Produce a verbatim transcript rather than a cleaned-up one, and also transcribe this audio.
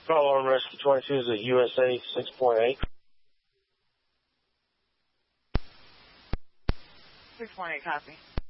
Call on Rescue twenty-two is at U S A six point eight. six point eight, copy.